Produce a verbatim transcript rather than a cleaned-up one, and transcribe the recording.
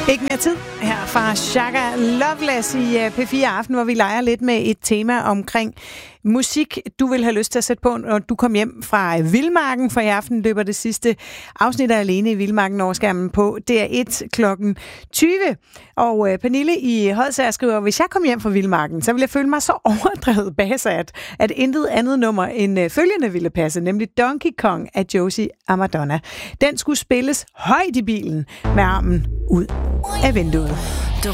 Ikke mere tid her fra Shaka Loveless i P fire Aften, hvor vi leger lidt med et tema omkring musik, du vil have lyst til at sætte på, når du kom hjem fra Vildmarken, for i aften løber det sidste afsnit af Alene i Vildmarken over skærmen på D R et klokken tyve. Og øh, Pernille i Hodsager skriver, hvis jeg kom hjem fra Vildmarken, så ville jeg føle mig så overdrevet basat, at intet andet nummer end øh, følgende ville passe, nemlig Donkey Kong af Josie og Madonna. Den skulle spilles højt i bilen med armen ud af vinduet. Du